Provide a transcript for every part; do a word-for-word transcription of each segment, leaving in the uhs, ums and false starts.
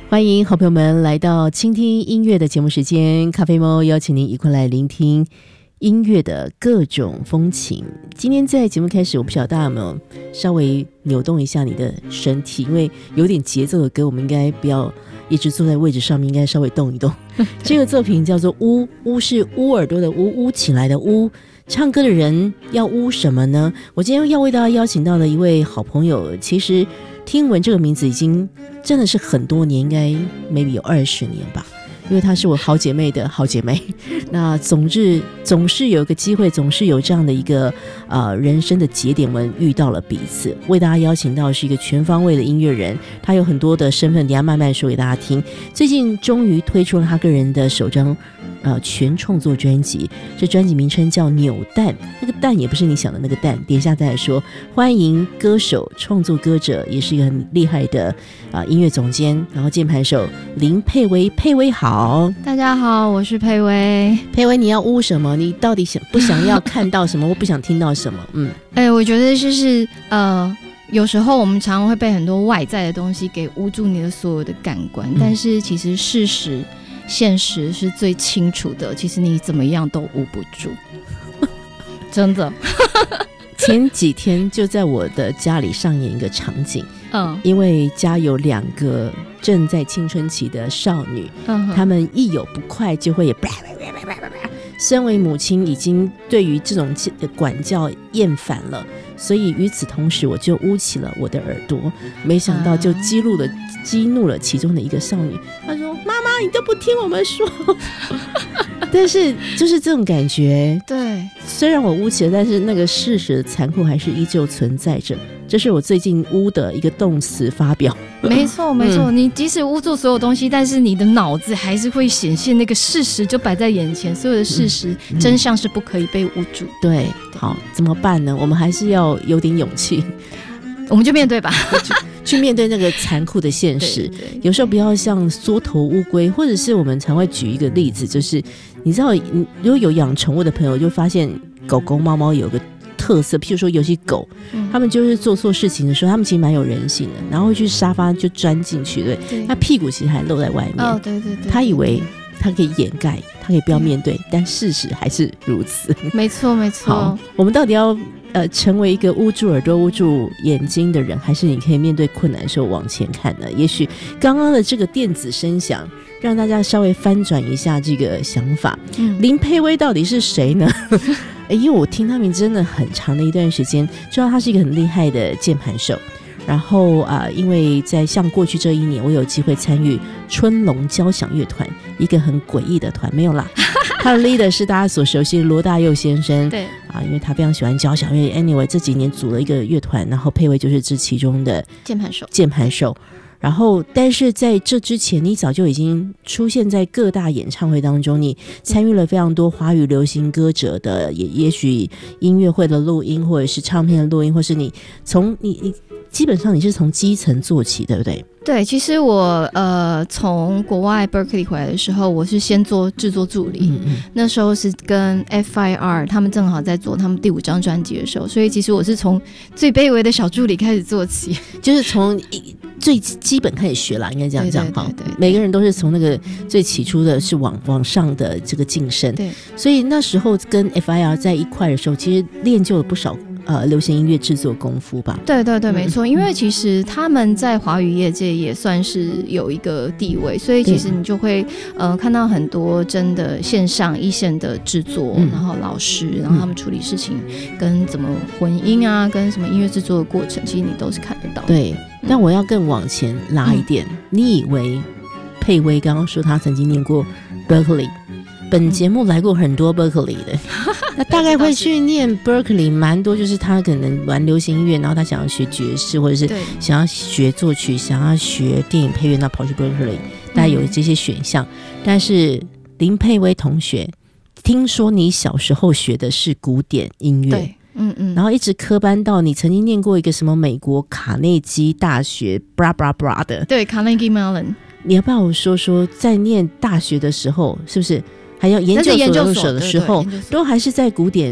欢迎好朋友们来到倾听音乐的节目时间，咖啡猫邀请您一块来聆听音乐的各种风情。今天在节目开始，我不晓得大家有没有稍微扭动一下你的身体，因为有点节奏的歌，我们应该不要一直坐在位置上面，应该稍微动一动。这个作品叫做呜，呜是捂耳朵的呜，呜起来的呜。唱歌的人要呜什么呢？我今天要为大家邀请到的一位好朋友，其实听闻这个名字已经真的是很多年，应该 maybe 有二十年吧，因为她是我好姐妹的好姐妹。那总之总是有一个机会，总是有这样的一个呃人生的节点，我们遇到了彼此。为大家邀请到是一个全方位的音乐人，他有很多的身份，等一下慢慢说给大家听。最近终于推出了他个人的首张呃全创作专辑，这专辑名称叫扭蛋，那个蛋也不是你想的那个蛋，等一下再来说。欢迎歌手、创作歌者，也是一个很厉害的啊、呃、音乐总监，然后键盘手林佩薇。佩薇好。 大家好，我是佩薇。 佩薇，你要呜什么？你到底想不想要看到什么，或不想听到什么？嗯， 哎、欸，我觉得就是呃。有时候我们常常会被很多外在的东西给捂住你的所有的感官、嗯、但是其实事实现实是最清楚的，其实你怎么样都捂不住。真的。 前几天就在我的家里上演一个场景， 嗯， 因为家有两个正在青春期的少女，嗯，她们一有不快就会也身为母亲已经对于这种管教厌烦了，所以与此同时我就捂起了我的耳朵，没想到就激怒了、啊、激怒了其中的一个少女。她说：妈妈你都不听我们说。但是就是这种感觉， 对， 虽然我捂起了，但是那个事实的残酷还是依旧存在着。这是我最近捂的一个动词发表。 没错没错、嗯、你即使捂住所有东西，但是你的脑子还是会显现那个事实就摆在眼前，所有的事实、嗯、真相是不可以被捂住。 对，好，怎么办呢？我们还是要有点勇气， 我们就面对吧。 去面对那个残酷的现实。对对，有时候不要像缩头乌龟，或者是我们常会举一个例子，就是你知道如果有养宠物的朋友就发现狗狗猫猫有个特色，譬如说有些狗、嗯、他们就是做错事情的时候，他们其实蛮有人性的，然后会去沙发就钻进去，对，对，他屁股其实还露在外面。 哦，对对 对， 对，他以为他可以掩盖，他可以不要面对，但事实还是如此。 没错没错。 好，我们到底要呃成为一个捂住耳朵捂住眼睛的人，还是你可以面对困难的时候往前看呢？也许刚刚的这个电子声响让大家稍微翻转一下这个想法、嗯、林佩薇到底是谁呢？因为我听他名真的很长的一段时间，知道他是一个很厉害的键盘手，然后啊、呃，因为在像过去这一年，我有机会参与春龙交响乐团，一个很诡异的团，没有啦。他的 leader 是大家所熟悉的罗大佑先生， 对啊，因为他非常喜欢交响乐。Anyway， 这几年组了一个乐团，然后佩薇就是这其中的键盘手。 键盘手。然后但是在这之前你早就已经出现在各大演唱会当中，你参与了非常多华语流行歌者的也也许音乐会的录音，或者是唱片的录音，或是你从你你基本上你是从基层做起，对不对？ 对，其实我呃从国外 Berkeley 回来的时候，我是先做制作助理、嗯嗯、那时候是跟 F I R 他们正好在做他们第五张专辑的时候，所以其实我是从最卑微的小助理开始做起， 就是从最基本开始学啦，应该这样讲哈。对对对对，每个人都是从那个最起初的是往往上的这个晋升。对，所以那时候跟 F I R 在一块的时候，其实练就了不少呃流行音乐制作功夫吧。 对对对，没错、嗯，因为其实他们在华语业界也算是有一个地位，所以其实你就会呃看到很多真的线上一线的制作、嗯，然后老师，然后他们处理事情、嗯、跟怎么混音啊，跟什么音乐制作的过程，其实你都是看得到的。对。 但我要更往前拉一点、嗯、你以为佩薇刚刚说她曾经念过 Berkeley， 本节目来过很多 Berkeley 的那大概会去念 Berkeley 蛮多，就是他可能玩流行音乐，然后他想要学爵士，或者是想要学作曲，想要学电影配乐，那跑去 Berkeley， 大概有这些选项、嗯、但是林佩薇同学，听说你小时候学的是古典音乐，对，嗯嗯，然后一直科班到你曾经念过一个什么美国卡内基大学 bra bra bra 的， 对 Carnegie Mellon。 你要不要我说说在念大学的时候是不是还要研究所的时候都还是在古典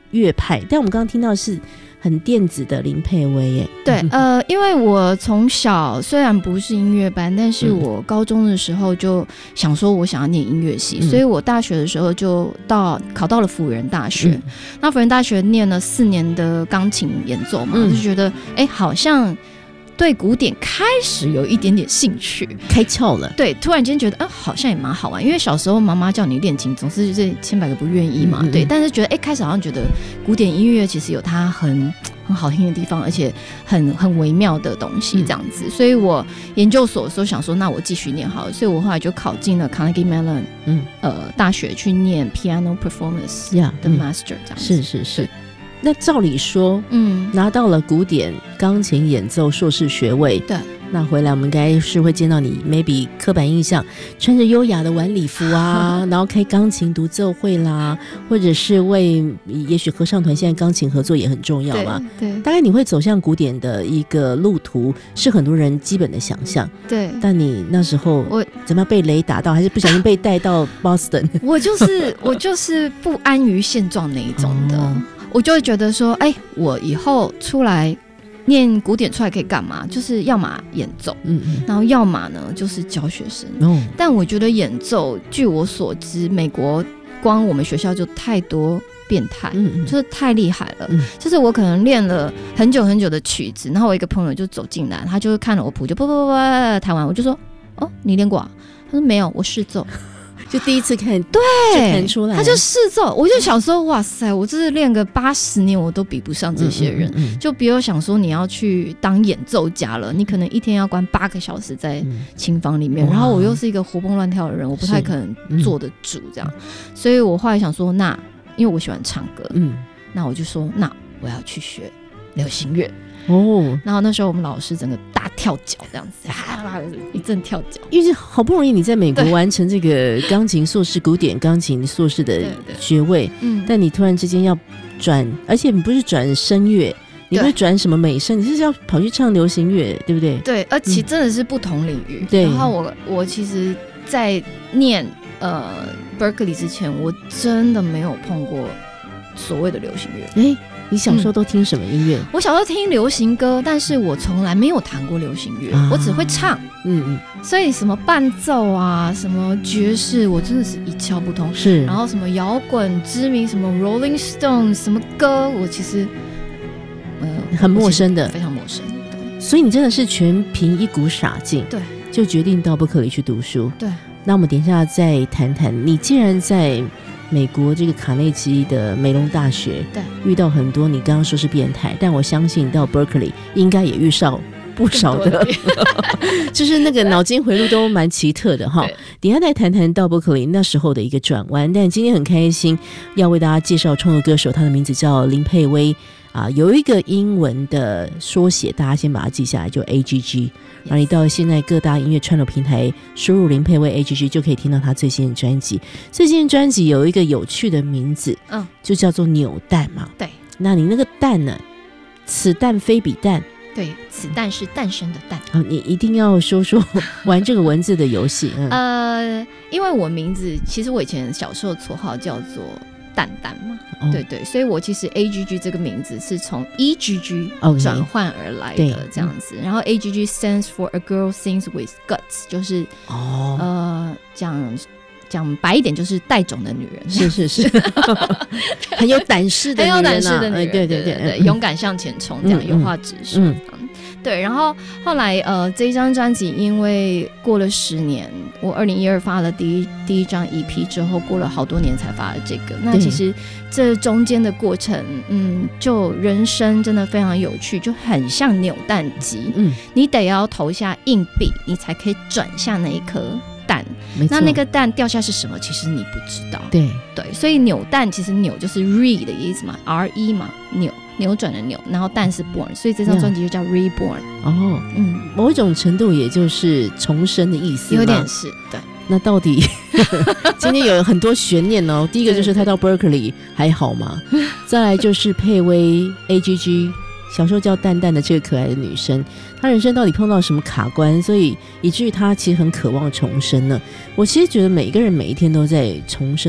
乐派，但我们刚刚听到是很电子的林佩薇耶。 对，呃，因为我从小虽然不是音乐班，但是我高中的时候就想说我想要念音乐系，嗯、所以我大学的时候就到考到了辅仁大学。嗯、那辅仁大学念了四年的钢琴演奏嘛，嗯、就觉得哎，好像对古典开始有一点点兴趣， 开窍了。 对，突然间觉得，呃，好像也蛮好玩。因为小时候妈妈叫你练琴，总是就是千百个不愿意嘛。嗯嗯对，但是觉得，哎，开始好像觉得古典音乐其实有它很很好听的地方，而且很很微妙的东西这样子。嗯、所以我研究所的时候想说，那我继续念好了。所以我后来就考进了 Carnegie Mellon， 嗯，呃，大学去念 Piano Performance 的 Master 这样子。 是是是。那照理说，嗯，拿到了古典钢琴演奏硕士学位， 对， 那回来我们应该是会见到你 maybe 刻板印象穿着优雅的晚礼服啊然后开钢琴独奏会啦，或者是为也许合唱团现在钢琴合作也很重要嘛， 对，对， 大概你会走向古典的一个路途是很多人基本的想象， 对， 但你那时候我怎么样被雷打到，还是不小心被带到 Boston 我就是我就是不安于现状那一种的、哦，我就会觉得说，哎，我以后出来念古典出来可以干嘛？就是要么演奏，嗯嗯，然后要么呢就是教学生。哦、但我觉得演奏，据我所知，美国光我们学校就太多变态，嗯嗯，就是太厉害了。嗯、就是我可能练了很久很久的曲子，然后我一个朋友就走进来，他就看了我谱，就啵啵啵弹完，我就说，哦，你练过啊？他说没有，我试奏。 就第一次看， 对， 就弹出来， 他就试奏，我就想说，哇塞，我这是练个八十年，我都比不上这些人。嗯嗯嗯、就比如想说，你要去当演奏家了，你可能一天要关八个小时在琴房里面，嗯、然后我又是一个活蹦乱跳的人，我不太可能坐得住这样，嗯、所以我后来想说，那因为我喜欢唱歌，嗯，那我就说，那我要去学流行乐。哦，然后那时候我们老师整个大跳脚这样子，啊、一阵跳脚， 因为好不容易你在美国完成这个钢琴硕士、古典钢琴硕士的学位，嗯，但你突然之间要转，而且你不是转声乐，你不是转什么美声，你是要跑去唱流行乐，对不对？ 对，而且真的是不同领域。对、嗯，然后我我其实，在念呃 Berkeley 之前，我真的没有碰过所谓的流行乐。哎。 你小时候都听什么音乐？ 嗯、我小时候听流行歌，但是我从来没有弹过流行乐，啊、我只会唱。嗯嗯，所以什么伴奏啊，什么爵士，我真的是一窍不通。 是， 然后什么摇滚、知名什么 Rolling Stones 什么歌，我其实呃很陌生的， 非常陌生。对， 所以你真的是全凭一股傻劲， 对， 就决定到伯克利去读书。 对， 那我们等一下再谈谈，你既然在美国这个卡内基的梅隆大学，对，遇到很多你刚刚说是变态，但我相信到 Berkeley 应该也遇上不少的，就是那个脑筋回路都蛮奇特的哈。等一下再谈谈到 Berkeley 那时候的一个转弯，但今天很开心要为大家介绍创作歌手，他的名字叫林佩薇。啊，有一个英文的缩写，大家先把它记下来，就 A G G。然后你到现在各大音乐串流平台输入林佩薇 A G G， 就可以听到他最新的专辑。最新的专辑有一个有趣的名字，嗯，就叫做扭蛋嘛。 对， 那你那个蛋呢？此蛋非彼蛋。 对，此蛋是诞生的蛋。 好，你一定要说说玩这个文字的游戏。嗯、 呃，因为我名字其实我以前小时候绰号叫做蛋蛋嘛，哦、对对，所以我其实 A G G 这个名字是从 E G G 转换而来的这样子， okay, 然后 A G G stands for A Girl Sings with Guts， 就是、哦、呃讲讲白一点就是带种的女人， 是是是，很有胆识的女人、啊， 很有胆识的女人， 对对对对, 对, 对，勇敢向前冲，这样有话直说。嗯嗯对，然后后来呃，这一张专辑因为过了十年，我二零一二发了第一第一张 E P 之后，过了好多年才发了这个。那其实这中间的过程，嗯，就人生真的非常有趣，就很像扭蛋机，嗯，你得要投下硬币，你才可以转向那一颗蛋。那那个蛋掉下是什么？其实你不知道。 对对，所以扭蛋其实扭就是 re 的意思嘛 ，R E 嘛，扭。扭转的扭，然后蛋是 born， 所以这张专辑就叫 reborn。哦，嗯， 某一种程度也就是重生的意思， 有点是。对， 那到底今天有很多悬念哦。第一个就是他到 Berkeley 还好吗？再来就是佩薇 A G G， 小时候叫蛋蛋的这个可爱的女生，她人生到底碰到什么卡关，所以以至于她其实很渴望重生呢？我其实觉得每一个人每一天都在重生的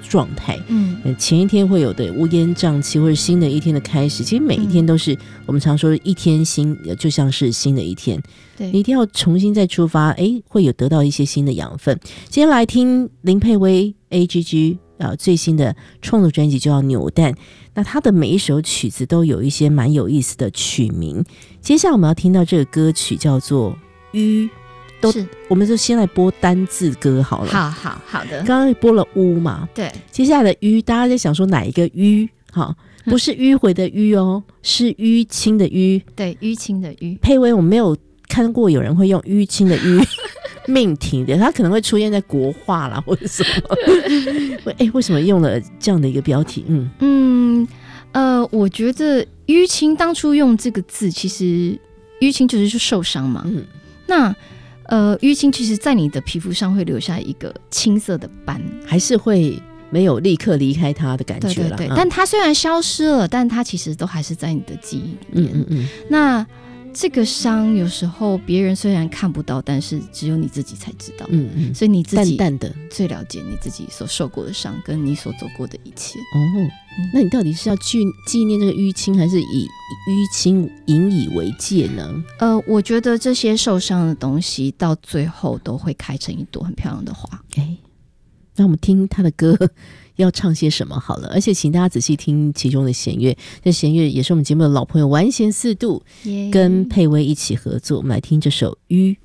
状态。 嗯， 前一天会有的乌烟瘴气，或者新的一天的开始，其实每一天都是、嗯、我们常说一天新，就像是新的一天。 对， 你一定要重新再出发，哎，会有得到一些新的养分。今天来听林佩薇 A G G 啊最新的创作专辑就叫《扭蛋》，那他的每一首曲子都有一些蛮有意思的曲名。接下来我们要听到这个歌曲叫做《鱼》。都我们就先来播单字歌好了。 好好好的。 刚刚播了乌嘛， 对。 接下来的淤，大家在想说哪一个淤？好，不是迂回的迂哦，是淤青的淤。 对，淤青的淤。 佩薇，我没有看过有人会用淤青的淤命题的，它可能会出现在国画啦或者什么。哎，为什么用了这样的一个标题？嗯嗯呃，我觉得淤青当初用这个字，其实淤青就是受伤嘛。嗯，那。呃，淤青其实在你的皮肤上会留下一个青色的斑， 还是会没有立刻离开它的感觉啦。 对对对，嗯、但它虽然消失了，但它其实都还是在你的记忆里面。嗯嗯嗯。那这个伤有时候别人虽然看不到，但是只有你自己才知道。嗯嗯。所以你自己淡淡的最了解你自己所受过的伤，跟你所走过的一切。 哦，嗯、那你到底是要去纪念这个淤青，还是以淤青引以为戒呢？ 呃，我觉得这些受伤的东西到最后都会开成一朵很漂亮的花。 哎，那我们听他的歌要唱些什么好了，而且请大家仔细听其中的弦乐，这弦乐也是我们节目的老朋友完弦四度跟佩薇一起合作，我们来听这首《淤》。